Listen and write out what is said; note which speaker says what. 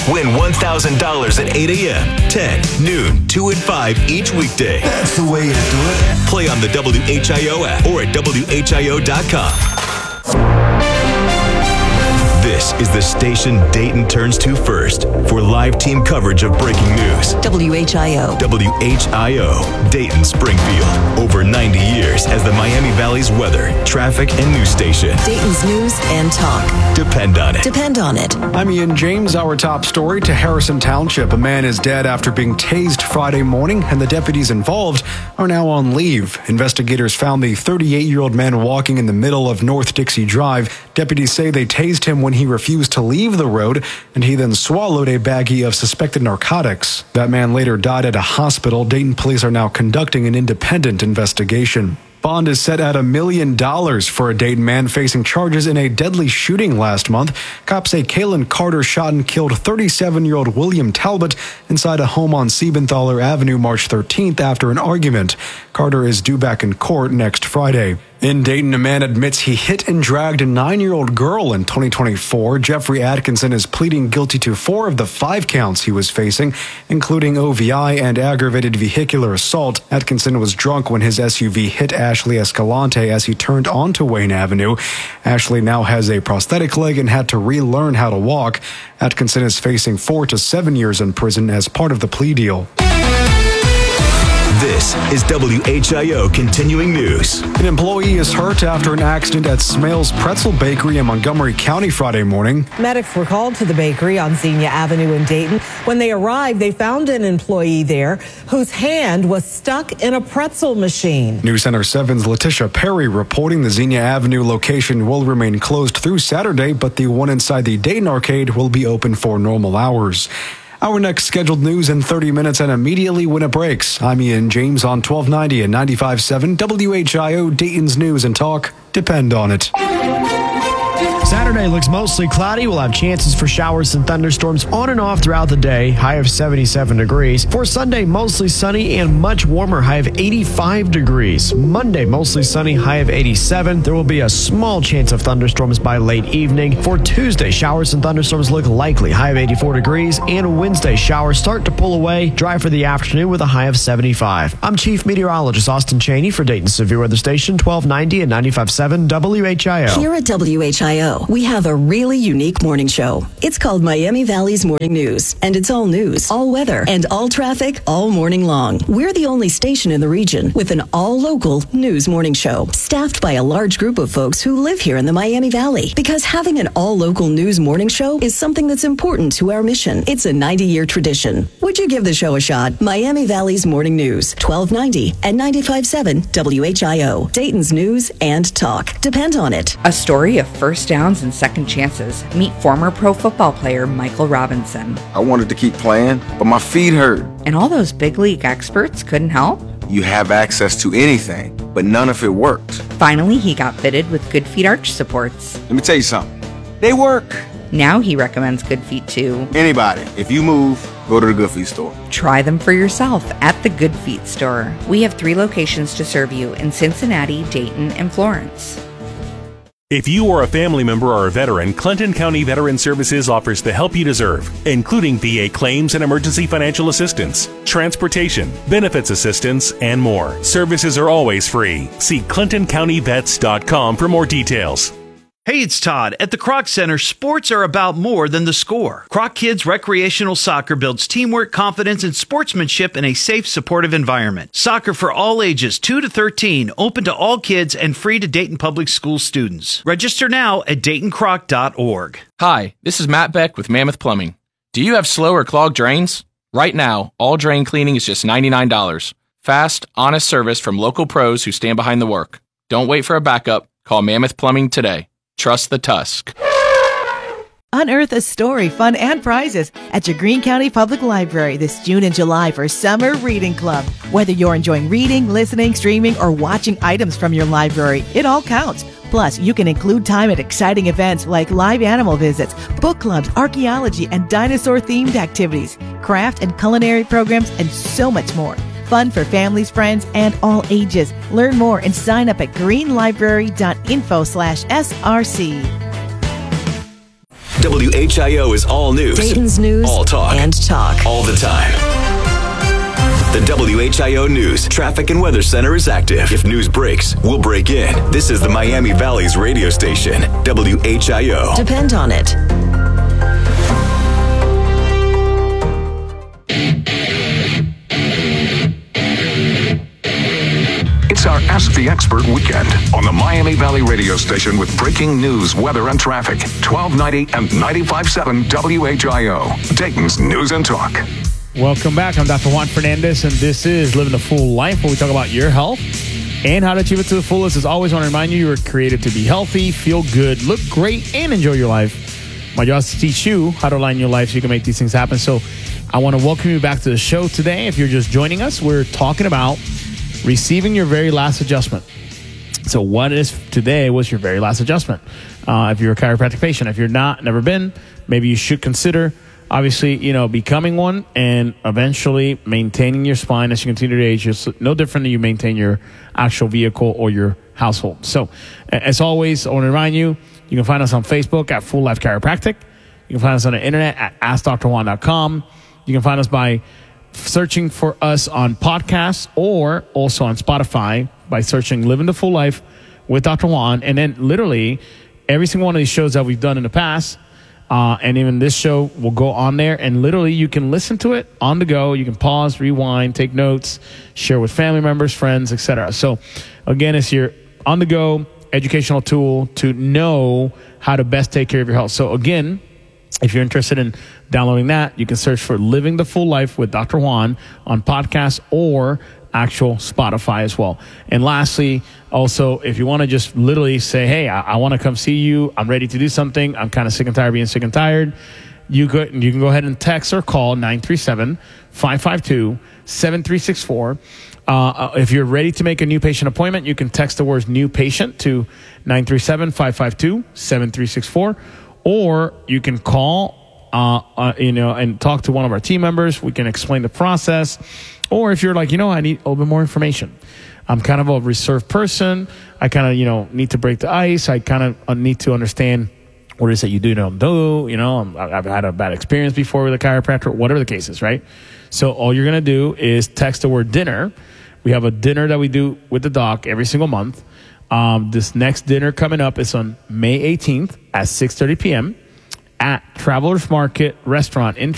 Speaker 1: Win $1,000 at 8 a.m., 10, noon, 2 and 5 each weekday.
Speaker 2: That's the way to do it.
Speaker 1: Play on the WHIO app or at WHIO.com. This is the station Dayton turns to first for live team coverage of breaking news.
Speaker 3: WHIO.
Speaker 1: WHIO, Dayton, Springfield. Over 90 years as the Miami Valley's weather, traffic, and news station.
Speaker 3: Dayton's news and talk.
Speaker 1: Depend on it.
Speaker 3: Depend on it.
Speaker 4: I'm Ian James. Our top story to Harrison Township. A man is dead after being tased Friday morning, and the deputies involved are now on leave. Investigators found the 38-year-old man walking in the middle of North Dixie Drive. Deputies say they tased him when he refused to leave the road, and he then swallowed a baggie of suspected narcotics. That man later died at a hospital. Dayton police are now conducting an independent investigation. Bond is set at $1 million for a Dayton man facing charges in a deadly shooting last month. Cops say Kalen Carter shot and killed 37-year-old William Talbot inside a home on Siebenthaler Avenue March 13th after an argument. Carter is due back in court next Friday. In Dayton, a man admits he hit and dragged a 9-year-old girl in 2024. Jeffrey Atkinson is pleading guilty to 4 of the 5 counts he was facing, including OVI and aggravated vehicular assault. Atkinson was drunk when his SUV hit Ashley Escalante as he turned onto Wayne Avenue. Ashley now has a prosthetic leg and had to relearn how to walk. Atkinson is facing 4 to 7 years in prison as part of the plea deal.
Speaker 1: This is WHIO Continuing News.
Speaker 4: An employee is hurt after an accident at Smales Pretzel Bakery in Montgomery County Friday morning.
Speaker 5: Medics were called to the bakery on Xenia Avenue in Dayton. When they arrived, they found an employee there whose hand was stuck in a pretzel machine. News
Speaker 4: Center 7's Letitia Perry reporting the Xenia Avenue location will remain closed through Saturday, but the one inside the Dayton Arcade will be open for normal hours. Our next scheduled news in 30 minutes and immediately when it breaks. I'm Ian James on 1290 and 95.7 WHIO, Dayton's News and Talk. Depend on it.
Speaker 6: Saturday looks mostly cloudy. We'll have chances for showers and thunderstorms on and off throughout the day. High of 77 degrees. For Sunday, mostly sunny and much warmer. High of 85 degrees. Monday, mostly sunny. High of 87. There will be a small chance of thunderstorms by late evening. For Tuesday, showers and thunderstorms look likely. High of 84 degrees. And Wednesday, showers start to pull away. Dry for the afternoon with a high of 75. I'm Chief Meteorologist Austin Cheney for Dayton Severe Weather Station 1290 and 95.7 WHIO.
Speaker 3: Here at WHIO, we have a really unique morning show. It's called Miami Valley's Morning News, and it's all news, all weather, and all traffic all morning long. We're the only station in the region with an all-local news morning show, staffed by a large group of folks who live here in the Miami Valley. Because having an all-local news morning show is something that's important to our mission. It's a 90-year tradition. Would you give the show a shot? Miami Valley's Morning News, 1290 and 95.7 WHIO. Dayton's News and Talk. Depend on it.
Speaker 7: A story of first downs and second chances. Meet former pro football player Michael Robinson.
Speaker 8: I wanted to keep playing, but my feet hurt.
Speaker 7: And all those big league experts couldn't help?
Speaker 8: You have access to anything, but none of it worked.
Speaker 7: Finally, he got fitted with Good Feet arch supports.
Speaker 8: Let me tell you something. They work.
Speaker 7: Now he recommends Good Feet to
Speaker 8: anybody. If you move, go to the Good Feet store.
Speaker 7: Try them for yourself at the Good Feet store. We have 3 locations to serve you in Cincinnati, Dayton, and Florence.
Speaker 9: If you are a family member or a veteran, Clinton County Veteran Services offers the help you deserve, including VA claims and emergency financial assistance, transportation, benefits assistance, and more. Services are always free. See ClintonCountyVets.com for more details.
Speaker 10: Hey, it's Todd. At the Kroc Center, sports are about more than the score. Kroc Kids Recreational Soccer builds teamwork, confidence, and sportsmanship in a safe, supportive environment. Soccer for all ages, 2 to 13, open to all kids and free to Dayton Public School students. Register now at DaytonCroc.org.
Speaker 11: Hi, this is Matt Beck with Mammoth Plumbing. Do you have slow or clogged drains? Right now, all drain cleaning is just $99. Fast, honest service from local pros who stand behind the work. Don't wait for a backup. Call Mammoth Plumbing today. Trust the Tusk.
Speaker 12: Unearth a story, fun, and prizes at your Greene County Public Library this June and July for Summer Reading Club. Whether you're enjoying reading, listening, streaming, or watching items from your library, it all counts. Plus, you can include time at exciting events like live animal visits, book clubs, archaeology, and dinosaur-themed activities, craft and culinary programs, and so much more. Fun for families, friends, and all ages. Learn more and sign up at greenlibrary.info/SRC.
Speaker 1: WHIO is all news.
Speaker 3: Dayton's news.
Speaker 1: All talk.
Speaker 3: And talk.
Speaker 1: All the time. The WHIO News Traffic and Weather Center is active. If news breaks, we'll break in. This is the Miami Valley's radio station, WHIO.
Speaker 3: Depend on it.
Speaker 13: It's our Ask the Expert weekend on the Miami Valley radio station with breaking news, weather, and traffic. 1290 and 95.7 WHIO, Dayton's News and Talk.
Speaker 14: Welcome back. I'm Dr. Juan Fernandez, and this is Living the Full Life, where we talk about your health and how to achieve it to the fullest. As always, I want to remind you, you were created to be healthy, feel good, look great, and enjoy your life. My job is to teach you how to align your life so you can make these things happen. So I want to welcome you back to the show today. If you're just joining us, we're talking about receiving your very last adjustment. So what is today was your very last adjustment? If you're a chiropractic patient, if you're not, never been, maybe you should consider, obviously, becoming one and eventually maintaining your spine as you continue to age. It's no different than you maintain your actual vehicle or your household. So as always, I want to remind you, you can find us on Facebook at Full Life Chiropractic. You can find us on the internet at AskDrJuan.com. You can find us by searching for us on podcasts or also on Spotify by searching Living the Full Life with Dr. Juan. And then literally every single one of these shows that we've done in the past, and even this show will go on there, and literally you can listen to it on the go. You can pause, rewind, take notes, share with family members, friends, etc. So again, it's your on the go educational tool to know how to best take care of your health. So again, if you're interested in downloading that, you can search for Living the Full Life with Dr. Juan on podcasts or actual Spotify as well. And lastly, also, if you want to just literally say, hey, I want to come see you, I'm ready to do something, I'm kind of sick and tired of being sick and tired, you can go ahead and text or call 937-552-7364. If you're ready to make a new patient appointment, you can text the words new patient to 937-552-7364. Or you can call, and talk to one of our team members. We can explain the process. Or if you're like, I need a little bit more information. I'm kind of a reserved person. I kind of, need to break the ice. I kind of need to understand what it is that you do, don't do. I've had a bad experience before with a chiropractor, whatever the case is, right? So all you're going to do is text the word dinner. We have a dinner that we do with the doc every single month. This next dinner coming up is on May 18th at 6:30 p.m. at Travelers Market Restaurant in